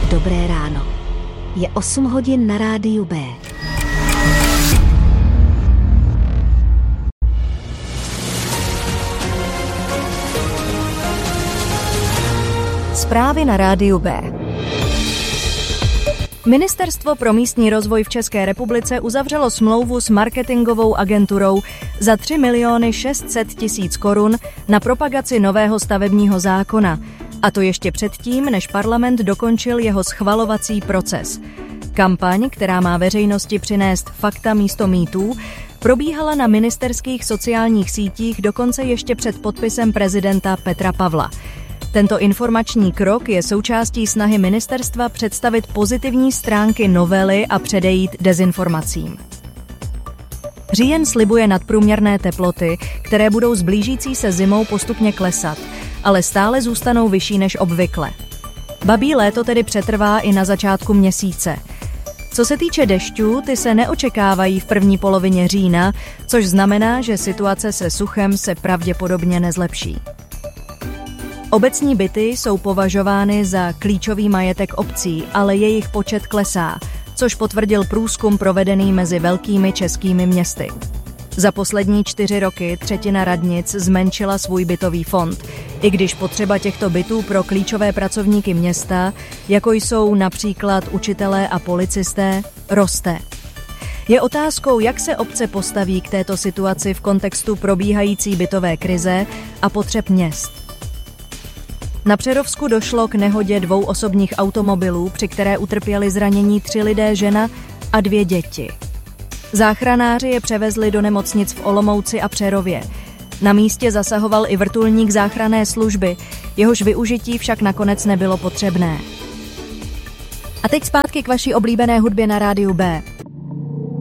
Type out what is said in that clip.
Dobré ráno. Je 8 hodin na rádiu B. Zprávy na rádiu B. Ministerstvo pro místní rozvoj v České republice uzavřelo smlouvu s marketingovou agenturou za 3 600 000 korun na propagaci nového stavebního zákona. A to ještě předtím, než parlament dokončil jeho schvalovací proces. Kampaň, která má veřejnosti přinést fakta místo mýtů, probíhala na ministerských sociálních sítích dokonce ještě před podpisem prezidenta Petra Pavla. Tento informační krok je součástí snahy ministerstva představit pozitivní stránky novely a předejít dezinformacím. Říjen slibuje nadprůměrné teploty, které budou s blížící se zimou postupně klesat, ale stále zůstanou vyšší než obvykle. Babí léto tedy přetrvá i na začátku měsíce. Co se týče dešťů, ty se neočekávají v první polovině října, což znamená, že situace se suchem se pravděpodobně nezlepší. Obecní byty jsou považovány za klíčový majetek obcí, ale jejich počet klesá, což potvrdil průzkum provedený mezi velkými českými městy. Za poslední 4 roky 1/3 radnic zmenšila svůj bytový fond, i když potřeba těchto bytů pro klíčové pracovníky města, jako jsou například učitelé a policisté, roste. Je otázkou, jak se obce postaví k této situaci v kontextu probíhající bytové krize a potřeb měst. Na Přerovsku došlo k nehodě 2 osobních automobilů, při které utrpěli zranění 3 lidé, žena a 2 děti. Záchranáři je převezli do nemocnic v Olomouci a Přerově. Na místě zasahoval i vrtulník záchranné služby, jehož využití však nakonec nebylo potřebné. A teď zpátky k vaší oblíbené hudbě na rádiu B.